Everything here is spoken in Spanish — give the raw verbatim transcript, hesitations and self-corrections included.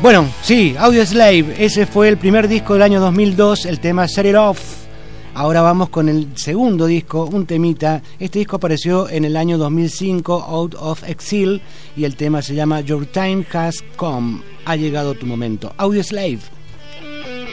Bueno, sí, Audioslave, ese fue el primer disco del año dos mil dos, el tema Set It Off. Ahora vamos con el segundo disco, un temita. Este disco apareció en el año dos mil cinco, Out of Exile, y el tema se llama Your Time Has Come. Ha llegado tu momento. Audioslave.